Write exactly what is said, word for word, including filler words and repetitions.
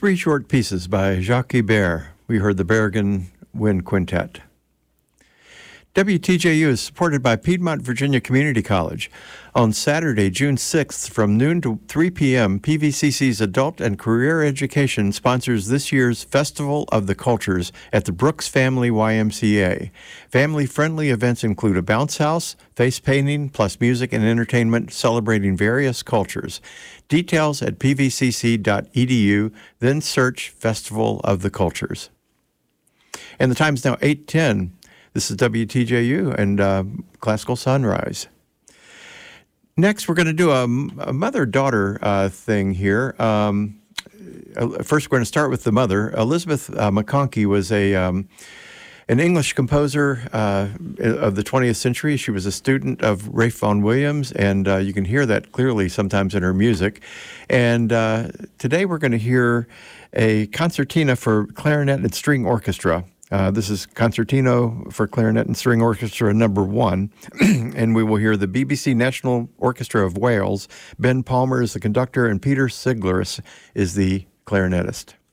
three short pieces by Jacques Ibert. We heard the Bergen Wind Quintet. W T J U is supported by Piedmont Virginia Community College. On Saturday, June sixth, from noon to three p.m., P V C C's Adult and Career Education sponsors this year's Festival of the Cultures at the Brooks Family Y M C A. Family-friendly events include a bounce house, face painting, plus music and entertainment celebrating various cultures. Details at p v c c dot e d u, then search Festival of the Cultures. And the time's now eight ten. This is W T J U and uh, Classical Sunrise. Next, we're going to do a, a mother-daughter uh, thing here. Um, first, we're going to start with the mother. Elizabeth uh, McConkie was a um, an English composer uh, of the twentieth century. She was a student of Ralph Vaughan Williams, and uh, you can hear that clearly sometimes in her music. And uh, today we're going to hear a concertina for clarinet and string orchestra. Uh, this is Concertino for Clarinet and String Orchestra number one, and we will hear the B B C National Orchestra of Wales. Ben Palmer is the conductor, and Peter Sigler is the clarinetist.